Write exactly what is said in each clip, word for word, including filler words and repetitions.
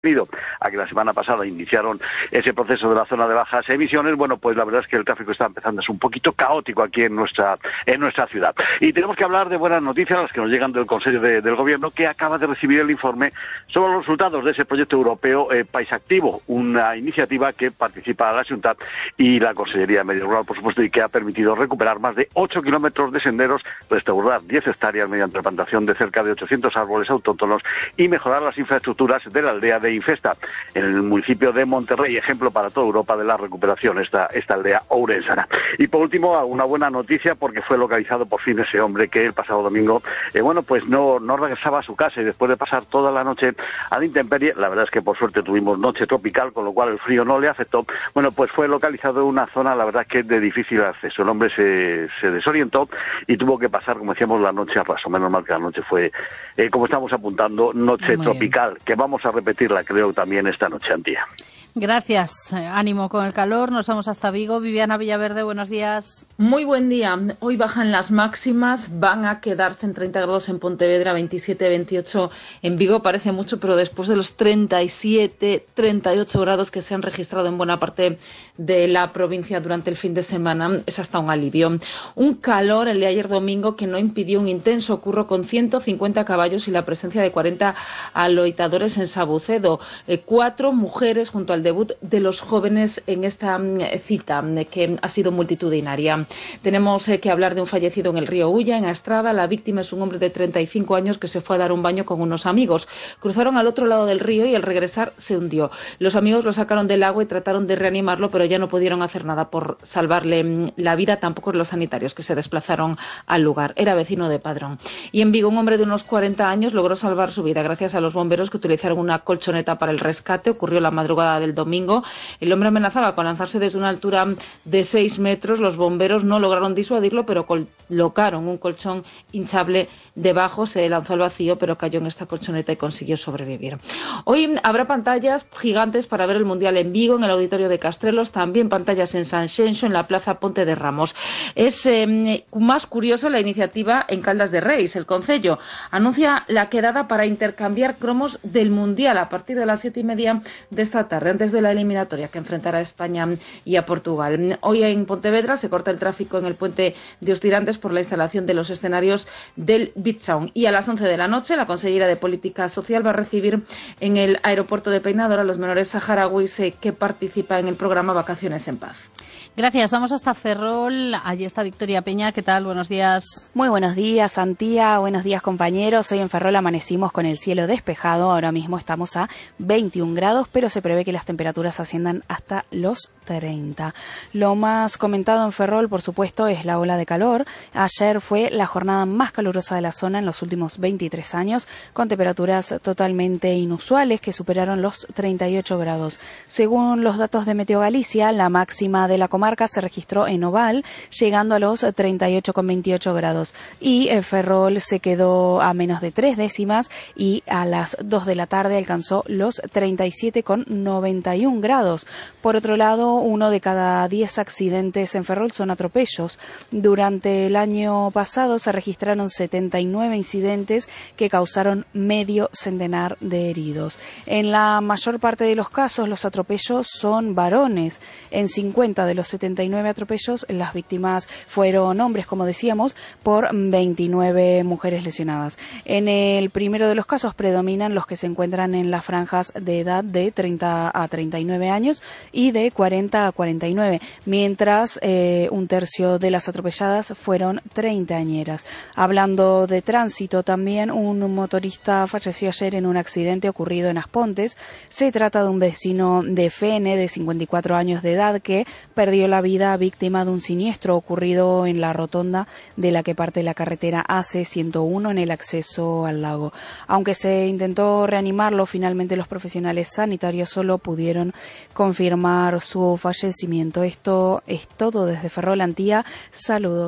Debido a que la semana pasada iniciaron ese proceso de la zona de bajas emisiones, bueno, pues la verdad es que el tráfico está empezando a ser un poquito caótico aquí en nuestra en nuestra ciudad. Y tenemos que hablar de buenas noticias, las que nos llegan del Consejo de, del Gobierno, que acaba de recibir el informe sobre los resultados de ese proyecto europeo eh, País Activo, una iniciativa que participa la Xunta y la Consellería de Medio Rural, por supuesto, y que ha permitido recuperar más de ocho kilómetros de senderos, restaurar diez hectáreas mediante la plantación de cerca de ochocientos árboles autóctonos y mejorar las infraestructuras de la aldea de Infesta, en el municipio de Monterrey, ejemplo para toda Europa de la recuperación, esta, esta aldea ourensana. Y por último, una buena noticia, porque fue localizado por fin ese hombre que el pasado domingo, eh, bueno, pues no, no regresaba a su casa, y después de pasar toda la noche a la intemperie, la verdad es que por suerte tuvimos noche tropical, con lo cual el frío no le afectó, bueno, pues fue localizado en una zona, la verdad, que es de difícil acceso. El hombre se, se desorientó y tuvo que pasar, como decíamos, la noche a raso. Menos mal que la noche fue, eh, como estamos apuntando, noche Muy tropical, bien. Que vamos a repetirla, creo, también esta noche, Antía. Gracias. Ánimo con el calor. Nos vamos hasta Vigo. Viviana Villaverde, buenos días. Muy buen día. Hoy bajan las máximas, van a quedarse en treinta grados en Pontevedra, veintisiete, veintiocho en Vigo. Parece mucho, pero después de los treinta y siete, treinta y ocho grados que se han registrado en buena parte de la provincia durante el fin de semana, es hasta un alivio. Un calor el de ayer domingo que no impidió un intenso curro con ciento cincuenta caballos y la presencia de cuarenta aloitadores en Sabucedo. Eh, cuatro mujeres junto al debut de los jóvenes en esta cita que ha sido multitudinaria. Tenemos eh, que hablar de un fallecido en el río Ulla, en Astrada. La víctima es un hombre de treinta y cinco años que se fue a dar un baño con unos amigos. Cruzaron al otro lado del río y al regresar se hundió. Los amigos lo sacaron del agua y trataron de reanimarlo, pero ya no pudieron hacer nada por salvarle la vida, tampoco los sanitarios que se desplazaron al lugar. Era vecino de Padrón. Y en Vigo, un hombre de unos cuarenta años logró salvar su vida gracias a los bomberos que utilizaron una colchoneta para el rescate. Ocurrió la madrugada del domingo. El hombre amenazaba con lanzarse desde una altura de seis metros. Los bomberos no lograron disuadirlo, pero colocaron un colchón hinchable debajo. Se lanzó al vacío, pero cayó en esta colchoneta y consiguió sobrevivir. Hoy habrá pantallas gigantes para ver el Mundial en Vigo, en el Auditorio de Castrelos, también pantallas en Sanxenxo, en la Plaza Ponte de Ramos. Es eh, más curiosa la iniciativa en Caldas de Reis. El Concello anuncia la quedada para intercambiar cromos del Mundial a partir de las siete y media de esta tarde, antes de la eliminatoria que enfrentará a España y a Portugal. Hoy en Pontevedra se corta el tráfico en el puente de Hostirantes por la instalación de los escenarios del Beach Sound. Y a las once de la noche, la consellera de Política Social va a recibir en el aeropuerto de Peinador a los menores saharauis eh, que participan en el programa Vacaciones en Paz. Gracias. Vamos hasta Ferrol. Allí está Victoria Peña. ¿Qué tal? Buenos días. Muy buenos días, Antía. Buenos días, compañeros. Hoy en Ferrol amanecimos con el cielo despejado. Ahora mismo estamos a veintiún grados, pero se prevé que las temperaturas asciendan hasta los treinta. Lo más comentado en Ferrol, por supuesto, es la ola de calor. Ayer fue la jornada más calurosa de la zona en los últimos veintitrés años, con temperaturas totalmente inusuales que superaron los treinta y ocho grados. Según los datos de Meteo Galicia, la máxima de la comarca se registró en Oval, llegando a los treinta y ocho coma veintiocho grados. Y eh, Ferrol se quedó a menos de tres décimas y a las dos de la tarde alcanzó los treinta y siete coma noventa y uno grados. Por otro lado, uno de cada diez accidentes en Ferrol son atropellos. Durante el año pasado se registraron setenta y nueve incidentes que causaron medio centenar de heridos. En la mayor parte de los casos, los atropellos son varones. En cincuenta de los setenta y nueve atropellos, las víctimas fueron hombres, como decíamos, por veintinueve mujeres lesionadas. En el primero de los casos predominan los que se encuentran en las franjas de edad de treinta a treinta y nueve años y de cuarenta a cuarenta y nueve, mientras eh, un tercio de las atropelladas fueron treintañeras. Hablando de tránsito, también un motorista falleció ayer en un accidente ocurrido en Aspontes. Se trata de un vecino de Fene de cincuenta y cuatro años de edad que perdió la vida víctima de un siniestro ocurrido en la rotonda de la que parte la carretera A C ciento uno en el acceso al lago. Aunque se intentó reanimarlo, finalmente los profesionales sanitarios solo pudieron confirmar su fallecimiento. Esto es todo desde Ferrol, Antía. Saludos.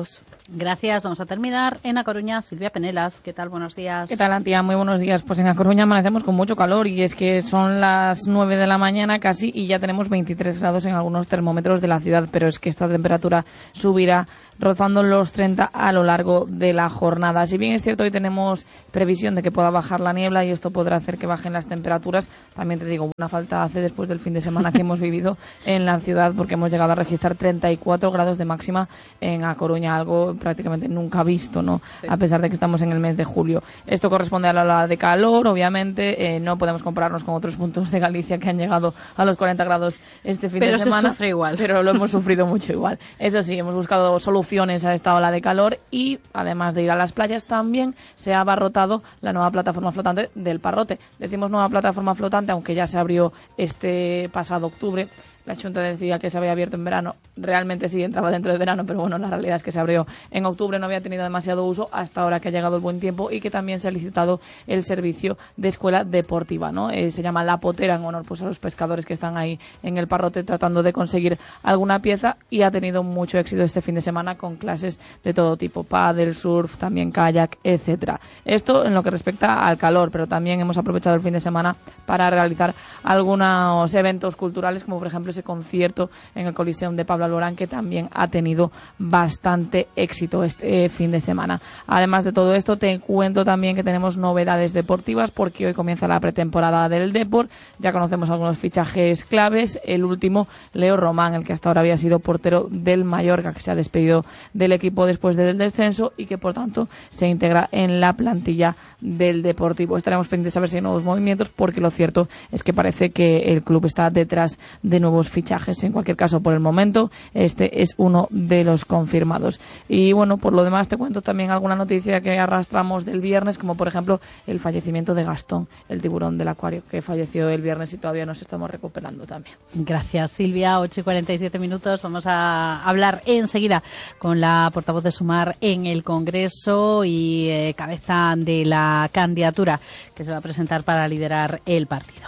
Gracias. Vamos a terminar en A Coruña. Silvia Penelas, ¿qué tal? Buenos días. ¿Qué tal, Antía? Muy buenos días. Pues en A Coruña amanecemos con mucho calor y es que son las nueve de la mañana casi y ya tenemos veintitrés grados en algunos termómetros de la ciudad, pero es que esta temperatura subirá rozando los treinta a lo largo de la jornada. Si bien es cierto, hoy tenemos previsión de que pueda bajar la niebla y esto podrá hacer que bajen las temperaturas, también te digo, una falta hace después del fin de semana que hemos vivido en la ciudad, porque hemos llegado a registrar treinta y cuatro grados de máxima en A Coruña, algo prácticamente nunca visto, ¿no? Sí. A pesar de que estamos en el mes de julio. Esto corresponde a la ola de calor, obviamente, eh, no podemos compararnos con otros puntos de Galicia que han llegado a los cuarenta grados este fin pero de semana. Pero se sufre igual. Pero lo hemos sufrido mucho igual. Eso sí, hemos buscado soluciones a esta ola de calor y, además de ir a las playas, también se ha abarrotado la nueva plataforma flotante del Parrote. Decimos nueva plataforma flotante, aunque ya se abrió este pasado octubre. La Junta decía que se había abierto en verano. Realmente sí entraba dentro de verano, pero bueno, la realidad es que se abrió en octubre, no había tenido demasiado uso hasta ahora que ha llegado el buen tiempo y que también se ha licitado el servicio de escuela deportiva, ¿no? Eh, se llama La Potera en honor pues a los pescadores que están ahí en el Parrote tratando de conseguir alguna pieza y ha tenido mucho éxito este fin de semana con clases de todo tipo, pádel, surf, también kayak, etcétera. Esto en lo que respecta al calor, pero también hemos aprovechado el fin de semana para realizar algunos eventos culturales, como por ejemplo ese concierto en el Coliseum de Pablo Alborán, que también ha tenido bastante éxito este fin de semana. Además de todo esto, te cuento también que tenemos novedades deportivas, porque hoy comienza la pretemporada del Depor. Ya conocemos algunos fichajes claves. El último, Leo Román, el que hasta ahora había sido portero del Mallorca, que se ha despedido del equipo después del descenso y que, por tanto, se integra en la plantilla del Deportivo. Estaremos pendientes a ver si hay nuevos movimientos, porque lo cierto es que parece que el club está detrás de nuevos fichajes. En cualquier caso, por el momento, este es uno de los confirmados. Y bueno, por lo demás te cuento también alguna noticia que arrastramos del viernes, como por ejemplo el fallecimiento de Gastón, el tiburón del acuario, que falleció el viernes y todavía nos estamos recuperando también. Gracias, Silvia. ocho y cuarenta y siete minutos. Vamos a hablar enseguida con la portavoz de Sumar en el Congreso y eh, cabeza de la candidatura que se va a presentar para liderar el partido.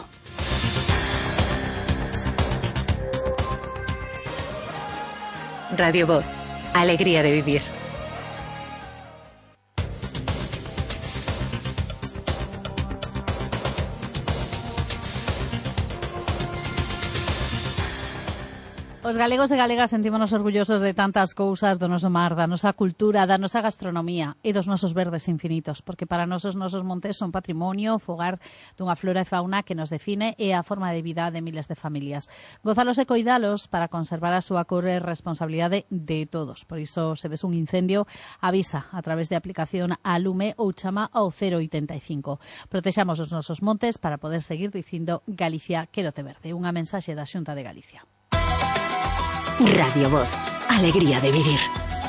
Radio Voz, alegría de vivir. Os galegos e galegas sentímonos orgullosos de tantas cousas do noso mar, da nosa cultura, da nosa gastronomía e dos nosos verdes infinitos, porque para nós os nosos montes son patrimonio, fogar dunha flora e fauna que nos define e a forma de vida de miles de familias. Gozalos e coidalos para conservar a súa cor e responsabilidade de todos. Por iso, se ves un incendio, avisa a través de aplicación a Lume ou chama ao cero oitenta e cinco. Protexamos os nosos montes para poder seguir dicindo Galicia quérote verde. Unha mensaxe da Xunta de Galicia. Radio Voz, alegría de vivir.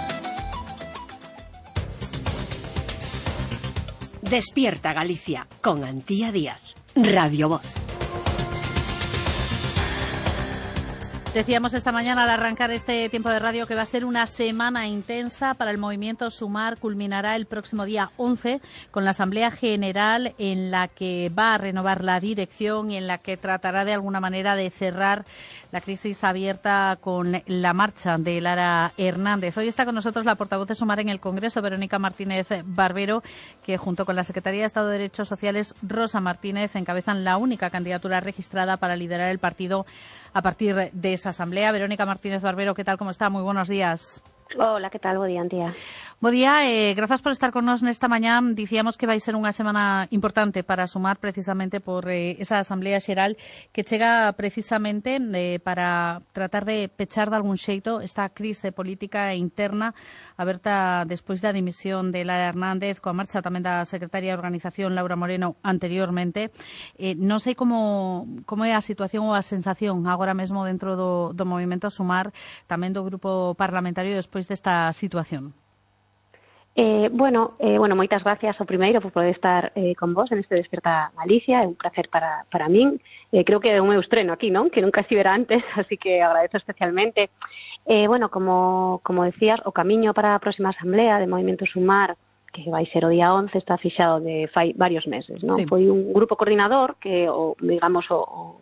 Despierta Galicia con Antía Díaz. Radio Voz. Decíamos esta mañana al arrancar este tiempo de radio que va a ser una semana intensa para el movimiento Sumar. Culminará el próximo día once con la Asamblea General, en la que va a renovar la dirección y en la que tratará de alguna manera de cerrar la crisis abierta con la marcha de Lara Hernández. Hoy está con nosotros la portavoz de Sumar en el Congreso, Verónica Martínez Barbero, que junto con la Secretaría de Estado de Derechos Sociales, Rosa Martínez, encabezan la única candidatura registrada para liderar el partido a partir de esa asamblea. Verónica Martínez Barbero, ¿qué tal? ¿Cómo está? Muy buenos días. Hola, ¿qué tal? Bo día, Antía. Bo día, eh, grazas por estar con nos nesta mañá. Dicíamos que vai ser unha semana importante para Sumar precisamente por eh, esa Asamblea Xeral que chega precisamente eh, para tratar de pechar de algún xeito esta crise política interna aberta despois da dimisión de Lara Hernández, coa marcha tamén da secretaria de Organización Laura Moreno anteriormente. Eh, non sei como, como é a situación ou a sensación agora mesmo dentro do, do movimento Sumar, tamén do grupo parlamentario despois desta situación. Eh, bueno, eh, bueno, moitas gracias ao primeiro por poder estar eh, con vos en este Despierta Galicia, é un placer para, para min. Eh, creo que é un meu estreno aquí, non? Que nunca estivera antes, así que agradezo especialmente. Eh, bueno, como, como decías, o camiño para a próxima asamblea de Movimento Sumar, que vai ser o día once, está fixado de fai varios meses, non? Sí. Foi un grupo coordinador que, o, digamos, o, o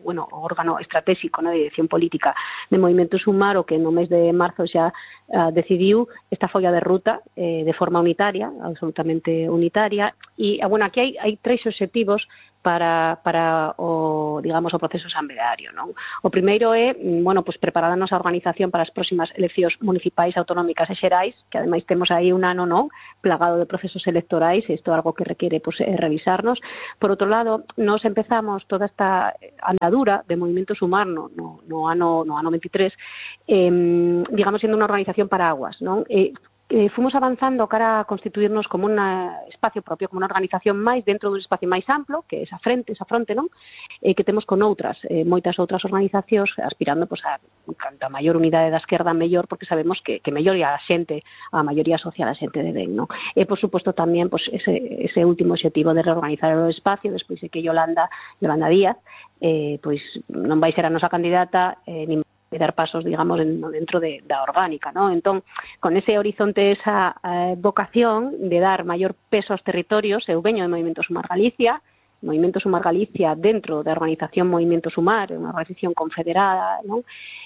bueno, o órgano estratégico, ¿no?, de dirección política de Movimento Sumar, o que no mes de marzo xa uh, decidiu esta folla de ruta eh, de forma unitaria, absolutamente unitaria, e, bueno, aquí hai, hai tres obxectivos para, para o, digamos, o proceso asambleario, non? O primeiro é, bueno, pues preparar a nosa organización para as próximas eleccións municipais, autonómicas e xerais, que ademais temos aí un ano, non, plagado de procesos electorais, e isto é algo que requiere, pues, eh, revisarnos. Por outro lado, nos empezamos toda esta andadura de Movimento Sumar no, no, no ano no ano veintitrés, eh, digamos, sendo unha organización paraguas, non? Eh, Eh, fomos avanzando cara a constituirnos como un espacio propio, como unha organización máis dentro dun espacio máis amplo, que é esa frente, esa fronte, non? Eh, que temos con outras, eh, moitas outras organizacións aspirando, pues, a canto a maior unidade da esquerda mellor, porque sabemos que, que mellor a xente, a maioría social a xente de ben, non? E, por suposto, tamén, pues, ese, ese último objetivo de reorganizar o espacio, despois de que Yolanda, Yolanda Díaz, eh, pois non vai ser a nosa candidata, eh, nin dar pasos, digamos, dentro de, da orgánica, ¿no? Entón, con ese horizonte, esa eh, vocación de dar maior peso aos territorios, eu veño de Movimento Sumar Galicia, Movimento Sumar Galicia dentro da organización Movimento Sumar, unha organización confederada, ¿no?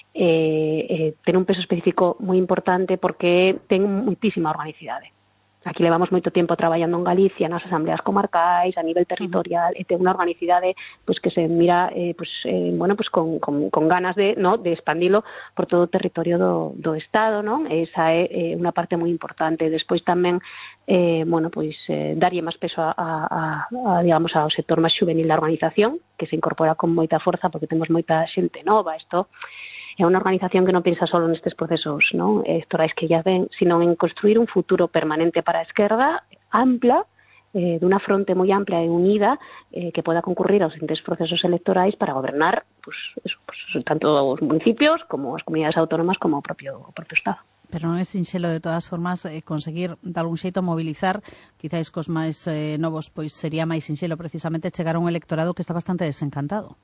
Eh, eh, ten un peso específico moi importante porque ten moitísima organicidade. Aquí levamos moito tempo traballando en Galicia, nas asambleas comarcais, a nivel territorial, e ten unha organicidade, pois, que se mira, eh, pois, eh, bueno, pois, con, con, con ganas de, no, de expandilo por todo o territorio do, do Estado, non? Esa é eh, unha parte moi importante. Despois tamén, eh, bueno, pois, eh, darlle máis peso a, a, a, digamos, ao sector máis juvenil da organización, que se incorpora con moita forza porque temos moita xente nova. Isto é unha organización que non pensa só nestes procesos, non, electorais que ya ven, sino en construir un futuro permanente para a esquerda ampla, eh, dunha fronte moi amplia e unida, eh, que poda concurrir aos diferentes procesos electorais para gobernar, pues, eso, pues, tanto os municipios como as comunidades autónomas como o propio, o propio Estado. Pero non é sinxelo, de todas formas, eh, conseguir de algún xeito mobilizar, quizáis cos máis eh, novos, pois sería máis sinxelo precisamente chegar a un electorado que está bastante desencantado.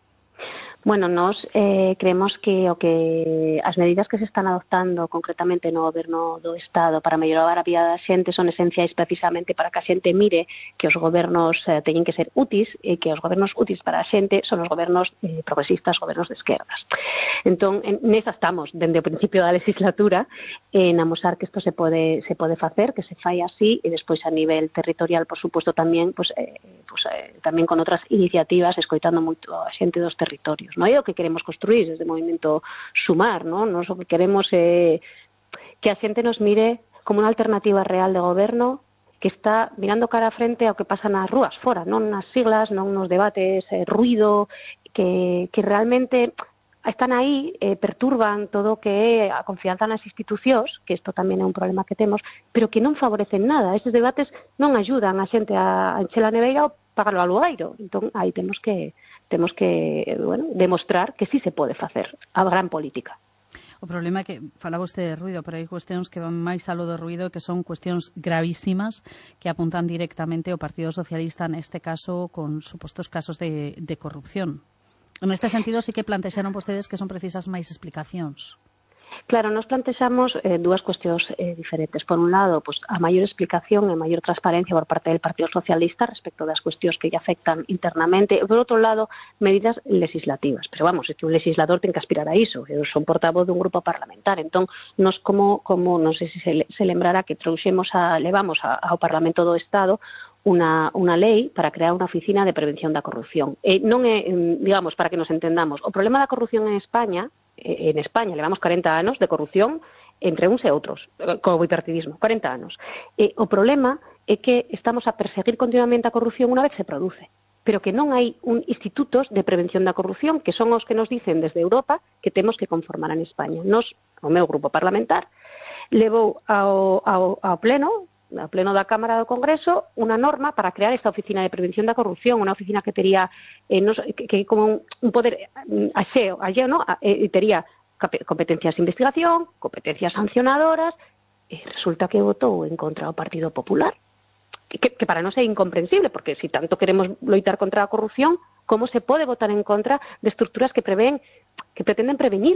Bueno, nos eh, creemos que o que as medidas que se están adoptando concretamente no goberno do Estado para mellorar a vida da xente son esenciais precisamente para que a xente mire que os gobernos eh, teñen que ser úteis e que os gobernos úteis para a xente son os gobernos eh, progresistas, gobernos de esquerdas. Entón, en, nesa estamos, dende o principio da legislatura, en amosar que isto se pode se pode facer, que se fai así, e despois a nivel territorial, por suposto, tamén, pues, eh, pues, eh, tamén con outras iniciativas, escoitando moito a xente dos territorios. Non é o que queremos construir desde o Movimento Sumar, non? Nos o que queremos é que a xente nos mire como unha alternativa real de goberno que está mirando cara a frente ao que pasa nas rúas fora, non nas siglas, non nos debates, eh, ruido, que, que realmente están aí, eh, perturban todo o que é a confianza nas institucións, que isto tamén é un problema que temos, pero que non favorecen nada. Estes debates non axudan a xente a encher a neveira ou pagar o alugueiro. Entón, aí temos que temos que, bueno, demostrar que sí se pode facer a gran política. O problema é que falaba usted de ruido, pero hai cuestións que van máis alo do ruido, que son cuestións gravísimas que apuntan directamente ao Partido Socialista, neste caso, con supostos casos de, de corrupción. En este sentido, sí que plantexaron vostedes que son precisas máis explicacións. Claro, nos plantexamos eh, dúas cuestións eh, diferentes. Por un lado, pues, a maior explicación e maior transparencia por parte del Partido Socialista respecto das cuestións que lle afectan internamente. E, por outro lado, medidas legislativas. Pero, vamos, é que un legislador ten que aspirar a iso. Eu son portavoz dun grupo parlamentar. Entón, nos como, como non sei se se, se lembrará que trouxemos a, levamos a, ao Parlamento do Estado Una, unha lei para crear unha oficina de prevención da corrupción. E non é, digamos, para que nos entendamos, o problema da corrupción en España, en España levamos cuarenta anos de corrupción entre uns e outros, co bipartidismo, cuarenta anos. E o problema é que estamos a perseguir continuamente a corrupción unha vez se produce, pero que non hai un institutos de prevención da corrupción, que son os que nos dicen desde Europa que temos que conformar en España. Nos, o meu grupo parlamentar, levou ao, ao, ao pleno, a pleno da Cámara do Congreso, unha norma para crear esta oficina de prevención da corrupción, unha oficina que tería eh, no, que, que como un, un poder axeo, axeo, no? E tería competencias de investigación, competencias sancionadoras, e resulta que votou en contra o Partido Popular, que, que para nós é incomprensible, porque se si tanto queremos loitar contra a corrupción, como se pode votar en contra de estruturas que prevén, que pretenden prevenila?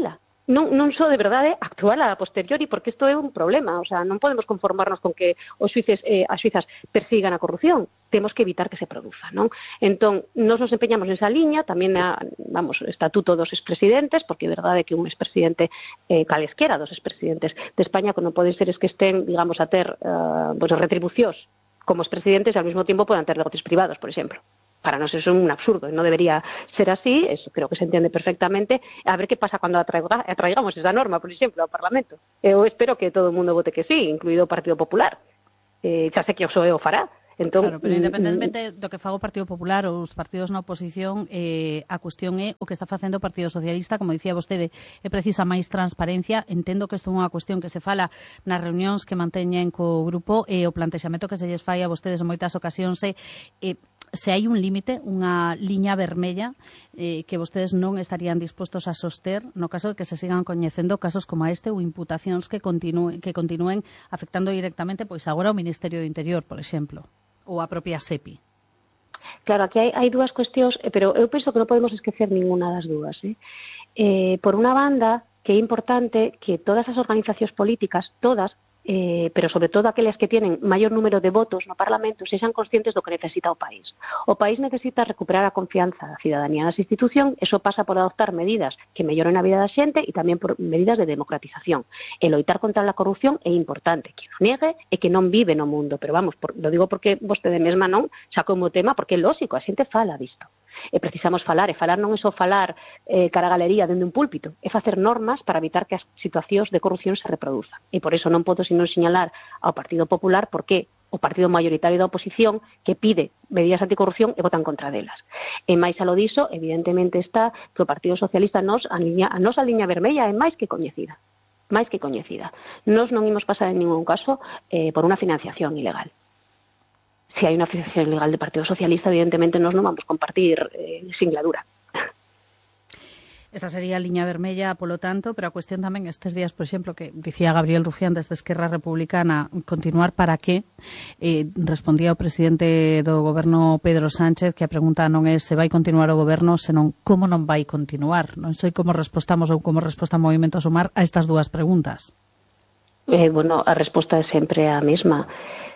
non, non só de verdade actuar a posteriori, porque isto é un problema, o sea, non podemos conformarnos con que os xuíces, eh, as xuizas persigan a corrupción, temos que evitar que se produza, non? Entón, nos nos empeñamos nesa liña, tamén, a, vamos, o estatuto dos expresidentes, porque é verdade que un expresidente, eh, calesquera dos expresidentes de España, que non pode ser es que estén, digamos, a ter, uh, pues, retribucións como expresidentes e ao mesmo tempo podan ter negocios privados, por exemplo. Para nos eso es un absurdo, no debería ser así, eso creo que se entiende perfectamente. A ver qué pasa cuando atraiga, atraigamos esa norma, por exemplo, ao Parlamento. Eu espero que todo o mundo vote que sí, incluído o Partido Popular. Eh, xa sei que o P S O E o fará. Entón, claro, pero independentemente do que faga o Partido Popular ou os partidos na oposición, eh, a cuestión é o que está facendo o Partido Socialista, como dicía vostede, é precisa máis transparencia. Entendo que isto é unha cuestión que se fala nas reunións que manteñen co grupo, e o plantexamento que se lles fai a vostedes en moitas ocasións é eh, se hai un límite, unha liña vermella eh, que vostedes non estarían dispostos a soster no caso de que se sigan coñecendo casos como este ou imputacións que continúen, que continúen afectando directamente pois agora o Ministerio do Interior, por exemplo, ou a propia SEPI. Claro, aquí hai, hai dúas cuestións, pero eu penso que non podemos esquecer ninguna das dúas. Eh? Eh, por unha banda, que é importante que todas as organizacións políticas, todas, Eh, pero sobre todo aquelas que tienen maior número de votos no Parlamento, sexan conscientes do que necesita o país. O país necesita recuperar a confianza da cidadanía nas institucións, eso pasa por adoptar medidas que melloren a vida da xente e tamén por medidas de democratización. E loitar contra a corrupción é importante, que non negue e que non vive no mundo, pero vamos, por, lo digo porque vostede mesma non sacou o tema, porque é lógico, a xente fala disto. E precisamos falar, e falar non é só falar eh, cara a galería dende un púlpito, é facer normas para evitar que as situacións de corrupción se reproduzan. E por eso non podo sino señalar ao Partido Popular porque o partido maioritario da oposición que pide medidas anticorrupción e votan contra delas. E máis a lo diso, evidentemente está que o Partido Socialista nos a, liña, a nosa liña vermella é máis que coñecida. Máis que coñecida. Nos non imos pasar en ningún caso eh, por unha financiación ilegal. Si hai unha financiación ilegal do Partido Socialista, evidentemente nos non vamos compartir eh, singladura. Esta sería a liña vermella, polo tanto, pero a cuestión tamén estes días, por exemplo, que dicía Gabriel Rufián desde Esquerra Republicana, continuar para que, eh, respondía o presidente do goberno Pedro Sánchez, que a pregunta non é se vai continuar o goberno, senón como non vai continuar. Non sei como respostamos ou como resposta a Movimento Sumar a estas dúas preguntas. Eh, bueno, a resposta é sempre a mesma.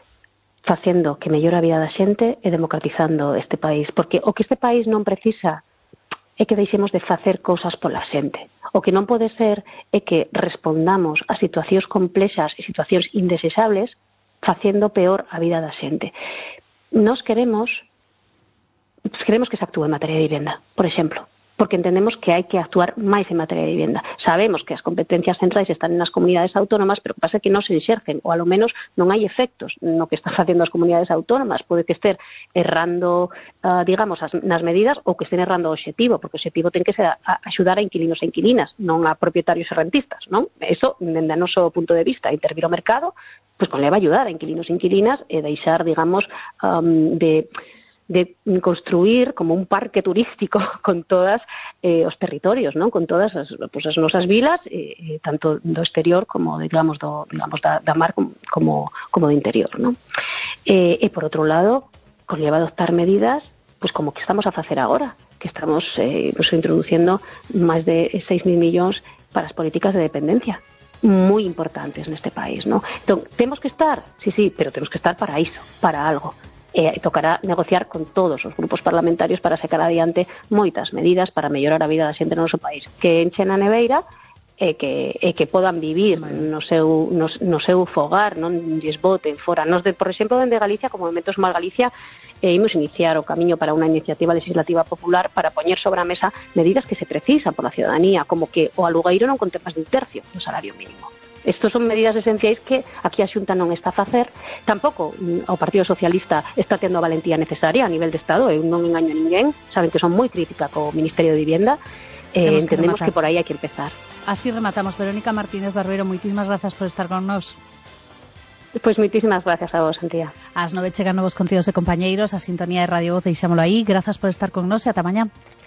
Facendo que mellora a vida da xente e democratizando este país, porque o que este país non precisa é que deixemos de facer cousas pola xente. O que non pode ser é que respondamos a situacións complexas e situacións indesexables facendo peor a vida da xente. Nos queremos queremos que se actúe en materia de vivenda, por exemplo, porque entendemos que hai que actuar máis en materia de vivenda. Sabemos que as competencias centrais están nas comunidades autónomas, pero pasa que non se exercen, ou ao menos non hai efectos no que están facendo as comunidades autónomas. Pode que estén errando, uh, digamos, as, nas medidas, ou que estén errando o obxectivo, porque o obxectivo ten que ser a, a axudar a inquilinos e inquilinas, non a propietarios e rentistas, non? Eso, dende o noso punto de vista, intervir o mercado, pois pues, conleva ayudar a inquilinos e inquilinas e deixar, digamos, um, de... de construir como un parque turístico con todas eh, os territorios, non? Con todas as, pues, as nosas vilas, eh, tanto do exterior como, digamos, do, digamos da, da mar como, como do interior, non? Eh, e, por outro lado, conlleva adoptar medidas pues, como que estamos a facer agora, que estamos eh, pues, introduciendo máis de seis mil millóns para as políticas de dependencia, moi importantes neste país, non? Entón, temos que estar, sí, sí, pero temos que estar para iso, para algo. E tocará negociar con todos os grupos parlamentarios para sacar adiante moitas medidas para mellorar a vida da xente no noso país, que enchen a neveira e que, e que podan vivir no seu, no, no seu fogar, non lles boten fora. Nos, de, por exemplo, dende Galicia, como Movimento Sumar Galicia, eh, imos iniciar o camiño para unha iniciativa legislativa popular para poñer sobre a mesa medidas que se precisan pola ciudadanía, como que o alugueiro non conte máis de un tercio do salario mínimo. Estos son medidas esenciais que aquí a Xunta non está a facer. Tampouco o Partido Socialista está tendo a valentía necesaria a nivel de Estado. Eu non engaño a ninguén. Saben que son moi crítica co Ministerio de Vivienda. Eh, entendemos que, que por aí hai que empezar. Así rematamos. Verónica Martínez Barbero, moitísimas grazas por estar con nós. Pois moitísimas gracias a vos, Antía. As nove chegan novos contidos de compañeiros, a sintonía de Radio Voz, deixámolo aí. Grazas por estar con nós e ata mañá.